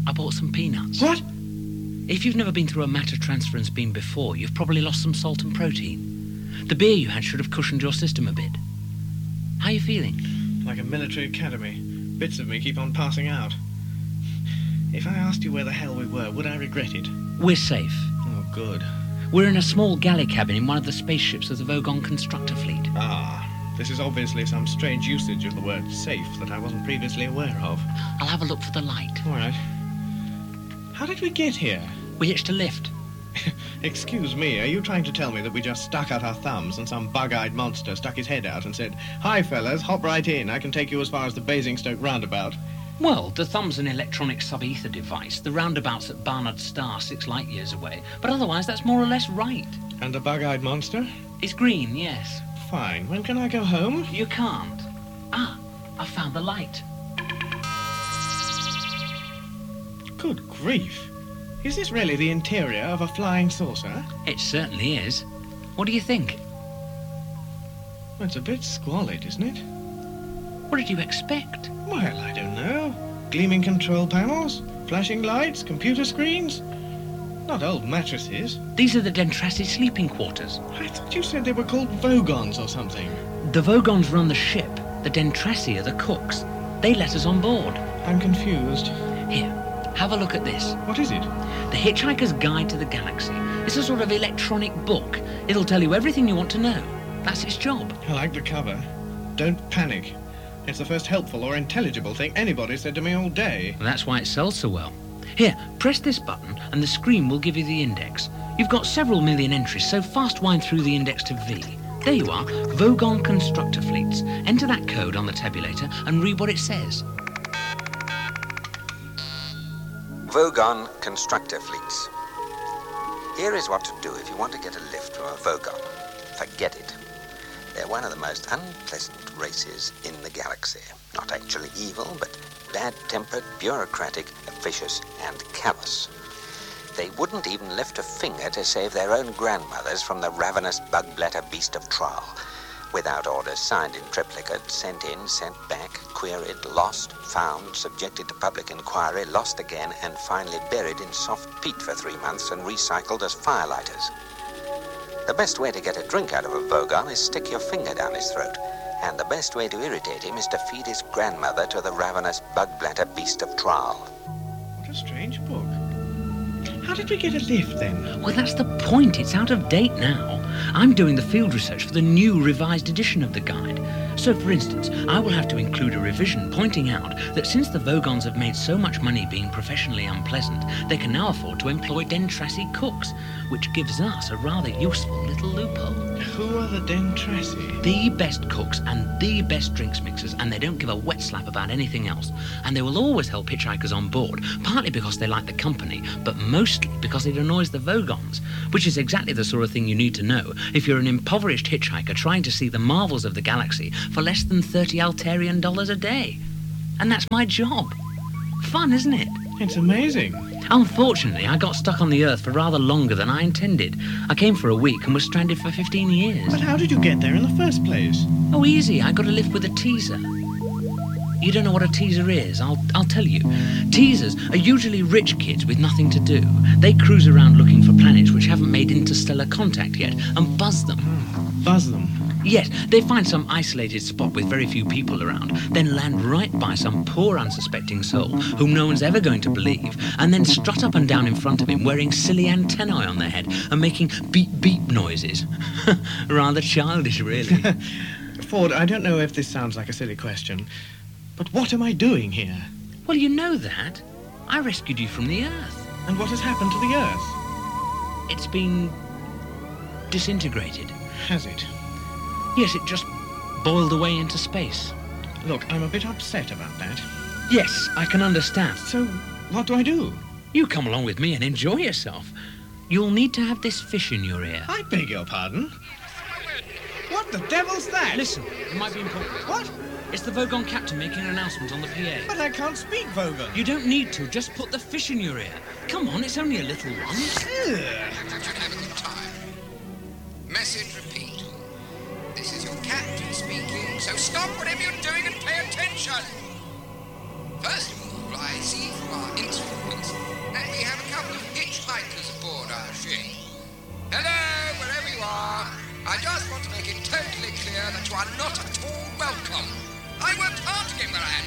I bought some peanuts. What? If you've never been through a matter transference beam before, you've probably lost some salt and protein. The beer you had should have cushioned your system a bit. How are you feeling? Like a military academy. Bits of me keep on passing out. If I asked you where the hell we were, would I regret it? We're safe. Oh, good. We're in a small galley cabin in one of the spaceships of the Vogon constructor fleet. Ah, this is obviously some strange usage of the word safe that I wasn't previously aware of. I'll have a look for the light. All right. How did we get here? We hitched a lift. Excuse me, are you trying to tell me that we just stuck out our thumbs and some bug-eyed monster stuck his head out and said, "Hi, fellas, hop right in. I can take you as far as the Basingstoke roundabout." Well, the thumb's an electronic sub-ether device. The roundabout's at Barnard Star, 6 light years away. But otherwise, that's more or less right. And the bug-eyed monster? It's green, yes. Fine. When can I go home? You can't. Ah, I found the light. Good grief. Is this really the interior of a flying saucer? It certainly is. What do you think? It's a bit squalid, isn't it? What did you expect? Well, I don't know. Gleaming control panels, flashing lights, computer screens. Not old mattresses. These are the Dentrassi sleeping quarters. I thought you said they were called Vogons or something. The Vogons run the ship. The Dentrassi are the cooks. They let us on board. I'm confused. Here, have a look at this. What is it? The Hitchhiker's Guide to the Galaxy. It's a sort of electronic book. It'll tell you everything you want to know. That's its job. I like the cover. Don't panic. It's the first helpful or intelligible thing anybody said to me all day. That's why it sells so well. Here, press this button and the screen will give you the index. You've got several million entries, so fast wind through the index to V. There you are, Vogon Constructor Fleets. Enter that code on the tabulator and read what it says. Vogon Constructor Fleets. Here is what to do if you want to get a lift from a Vogon. Forget it. They're one of the most unpleasant races in the galaxy. Not actually evil, but bad-tempered, bureaucratic, vicious, and callous. They wouldn't even lift a finger to save their own grandmothers from the ravenous bug-blatter beast of Trial. Without orders signed in triplicate, sent in, sent back, queried, lost, found, subjected to public inquiry, lost again, and finally buried in soft peat for 3 months and recycled as firelighters. The best way to get a drink out of a Vogon is stick your finger down his throat. And the best way to irritate him is to feed his grandmother to the ravenous bug-blatter beast of Trial. What a strange book. How did we get a lift, then? Well, that's the point. It's out of date now. I'm doing the field research for the new revised edition of the guide. So, for instance, I will have to include a revision pointing out that since the Vogons have made so much money being professionally unpleasant, they can now afford to employ Dentrassi cooks, which gives us a rather useful little loophole. Who are the Dentrassi? The best cooks and the best drinks mixers, and they don't give a wet slap about anything else. And they will always help hitchhikers on board, partly because they like the company, but mostly because it annoys the Vogons, which is exactly the sort of thing you need to know if you're an impoverished hitchhiker trying to see the marvels of the galaxy for less than 30 Altarian dollars a day. And that's my job. Fun, isn't it? It's amazing. Unfortunately, I got stuck on the Earth for rather longer than I intended. I came for a week and was stranded for 15 years. But how did you get there in the first place? Oh, easy. I got a lift with a teaser. You don't know what a teaser is? I'll tell you. Teasers are usually rich kids with nothing to do. They cruise around looking for planets which haven't made interstellar contact yet and buzz them. Buzz them? Yes, they find some isolated spot with very few people around, then land right by some poor unsuspecting soul whom no one's ever going to believe, and then strut up and down in front of him wearing silly antennae on their head and making beep-beep noises. Rather childish, really. Ford, I don't know if this sounds like a silly question, but what am I doing here? Well, you know that. I rescued you from the Earth. And what has happened to the Earth? It's been disintegrated. Has it? Yes, it just boiled away into space. Look, I'm a bit upset about that. Yes, I can understand. So, what do I do? You come along with me and enjoy yourself. You'll need to have this fish in your ear. I beg your pardon? What the devil's that? Listen, it might be important. What? It's the Vogon captain making an announcement on the PA. But I can't speak Vogon. You don't need to. Just put the fish in your ear. Come on, it's only a little one. Ugh. Have a good time. Message repeat. This is your captain speaking, so stop whatever you're doing and pay attention. First of all, I see from our instruments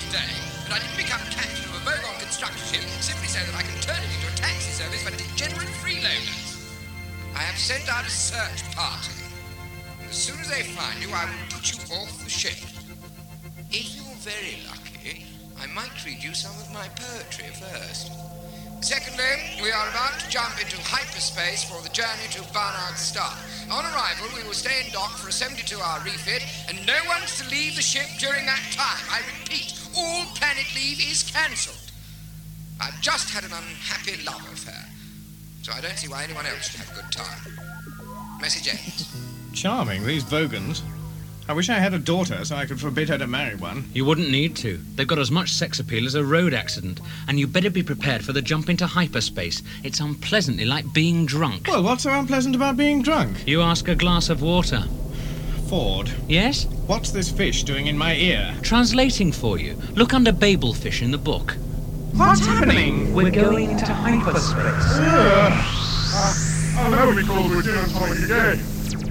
today that I didn't become captain of a Vogon construction ship simply so that I can turn it into a taxi service for degenerate freeloaders. I have sent out a search party. As soon as they find you, I will put you off the ship. If you're very lucky, I might read you some of my poetry first. Secondly, we are about to jump into hyperspace for the journey to Barnard's Star. On arrival, we will stay in dock for a 72-hour refit, and no one's to leave the ship during that time. I repeat, all planet leave is cancelled. I've just had an unhappy love affair, so I don't see why anyone else should have a good time. Message ends. Charming, these Vogons. I wish I had a daughter so I could forbid her to marry one. You wouldn't need to. They've got as much sex appeal as a road accident. And you better be prepared for the jump into hyperspace. It's unpleasantly like being drunk. Well, what's so unpleasant about being drunk? You ask a glass of water. Ford, Yes? what's this fish doing in my ear? Translating for you. Look under Babelfish in the book. What's happening? We're going into hyperspace. I'll never be called to a gin and tonic again.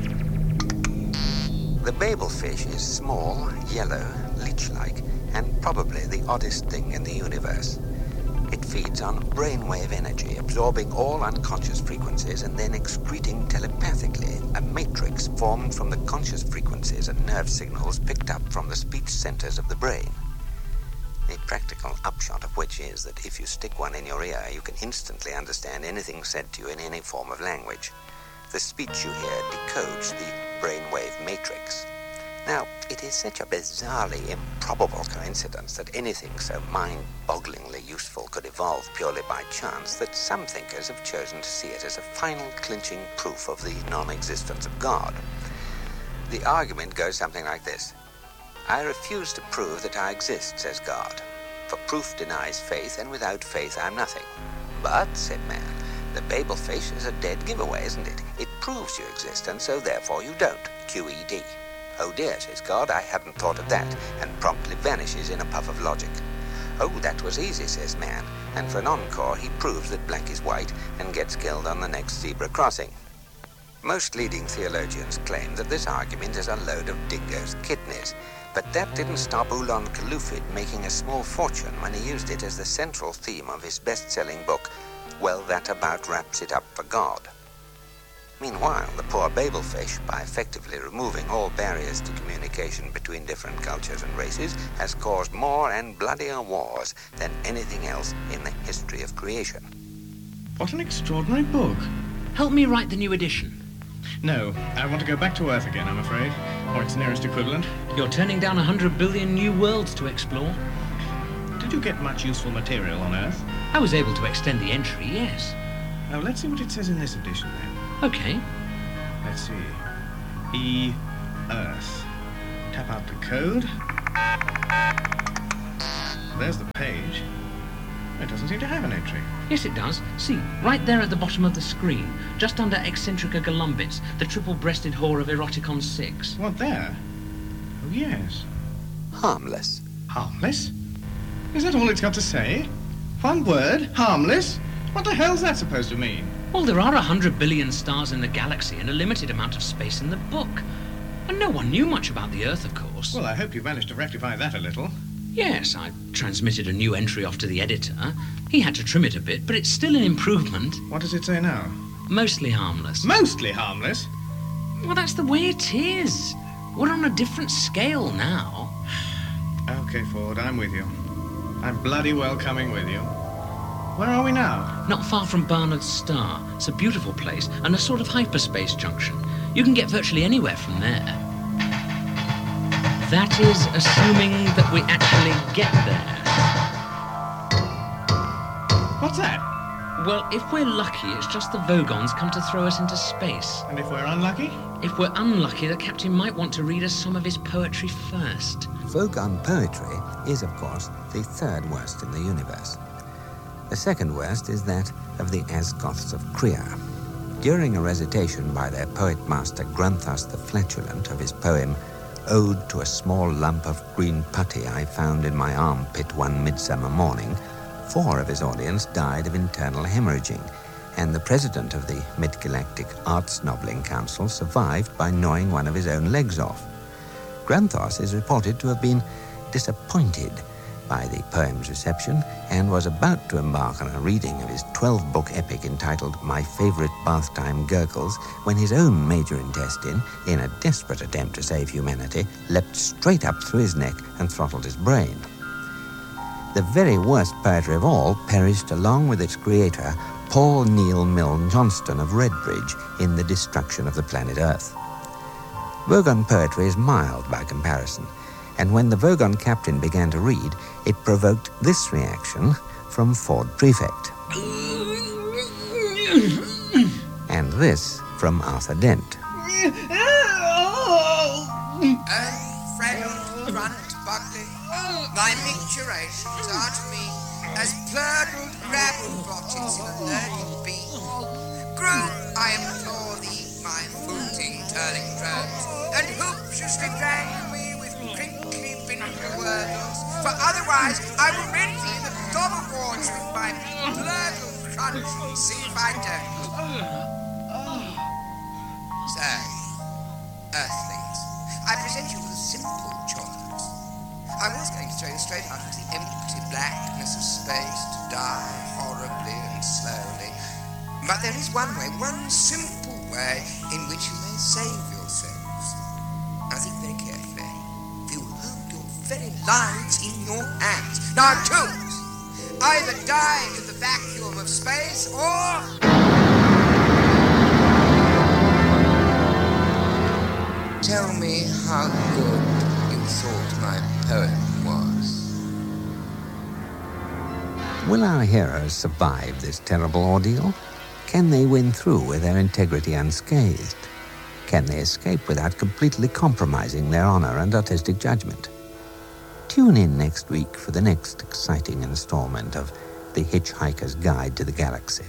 The Babelfish is small, yellow, leech-like, and probably the oddest thing in the universe. It feeds on brainwave energy, absorbing all unconscious frequencies and then excreting telepathically a matrix formed from the conscious frequencies and nerve signals picked up from the speech centers of the brain. The practical upshot of which is that if you stick one in your ear, you can instantly understand anything said to you in any form of language. The speech you hear decodes the brainwave matrix. Now, it is such a bizarrely improbable coincidence that anything so mind-bogglingly useful could evolve purely by chance that some thinkers have chosen to see it as a final clinching proof of the non-existence of God. The argument goes something like this. I refuse to prove that I exist, says God, for proof denies faith, and without faith I'm nothing. But, said man, the Babelfish is a dead giveaway, isn't it? It proves you exist, and so therefore you don't. QED. Oh dear, says God, I hadn't thought of that, and promptly vanishes in a puff of logic. Oh, that was easy, says man, and for an encore he proves that black is white and gets killed on the next zebra crossing. Most leading theologians claim that this argument is a load of dingo's kidneys, but that didn't stop Ulan Kalufid making a small fortune when he used it as the central theme of his best-selling book, Well, That About Wraps It Up for God. Meanwhile, the poor Babelfish, by effectively removing all barriers to communication between different cultures and races, has caused more and bloodier wars than anything else in the history of creation. What an extraordinary book. Help me write the new edition. No, I want to go back to Earth again, I'm afraid. Or its nearest equivalent. You're turning down 100 billion new worlds to explore. Did you get much useful material on Earth? I was able to extend the entry, yes. Now, let's see what it says in this edition, then. Okay. Let's see. Earth. Tap out the code. There's the page. It doesn't seem to have an entry. Yes, it does. See, right there at the bottom of the screen, just under Eccentrica Golumbits, the triple-breasted whore of Eroticon 6. What, there? Oh, yes. Harmless. Harmless? Is that all it's got to say? One word? Harmless? What the hell's that supposed to mean? Well, there are 100 billion stars in the galaxy and a limited amount of space in the book. And no one knew much about the Earth, of course. Well, I hope you managed to rectify that a little. Yes, I transmitted a new entry off to the editor. He had to trim it a bit, but it's still an improvement. What does it say now? Mostly harmless. Mostly harmless? Well, that's the way it is. We're on a different scale now. Okay, Ford, I'm with you. I'm bloody well coming with you. Where are we now? Not far from Barnard's Star. It's a beautiful place and a sort of hyperspace junction. You can get virtually anywhere from there. That is assuming that we actually get there. What's that? Well, if we're lucky, it's just the Vogons come to throw us into space. And if we're unlucky? If we're unlucky, the captain might want to read us some of his poetry first. Vogon poetry is, of course, the third worst in the universe. The second worst is that of the Azgoths of Krea. During a recitation by their poet-master Granthos the Flatulent of his poem Ode to a Small Lump of Green Putty I Found in My Armpit One Midsummer Morning, 4 of his audience died of internal hemorrhaging, and the president of the Mid-Galactic Arts Noveling Council survived by gnawing one of his own legs off. Granthos is reported to have been disappointed by the poem's reception and was about to embark on a reading of his 12-book epic entitled My Favourite Bath-Time Gurgles when his own major intestine, in a desperate attempt to save humanity, leapt straight up through his neck and throttled his brain. The very worst poetry of all perished along with its creator, Paul Neil Milne Johnston of Redbridge, in the destruction of the planet Earth. Vogon poetry is mild by comparison, and when the Vogon captain began to read, it provoked this reaction from Ford Prefect. And this from Arthur Dent. Friend Grunt Buckley, thy micturations are to me as plurdled gravel blotches in a learning bee. Grow, I implore thee, my fruity turning drones, and hoopsiously dangle me with crinkly vinegar wordles, for otherwise I will rend thee the double wards with my blurdle crunch and see if I don't. So, Earthlings, I present you with a simple choice. I was going to throw you straight out into the empty blackness of space to die horribly and slowly. But there is one way, one simple way, in which you may save yourselves. Now think very carefully. You hold your very lives in your hands. Now choose. Either die in the vacuum of space, or... Tell me how good you thought my poem was. Will our heroes survive this terrible ordeal? Can they win through with their integrity unscathed? Can they escape without completely compromising their honor and artistic judgment? Tune in next week for the next exciting installment of The Hitchhiker's Guide to the Galaxy.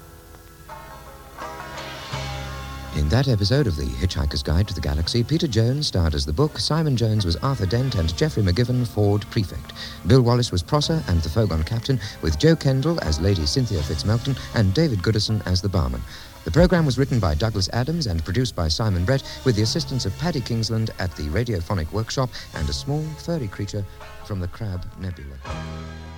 In that episode of The Hitchhiker's Guide to the Galaxy, Peter Jones starred as the Book, Simon Jones was Arthur Dent, and Geoffrey McGivern, Ford Prefect. Bill Wallace was Prosser and the Vogon Captain, with Joe Kendall as Lady Cynthia Fitzmelton and David Goodison as the barman. The programme was written by Douglas Adams and produced by Simon Brett, with the assistance of Paddy Kingsland at the Radiophonic Workshop and a small furry creature from the Crab Nebula.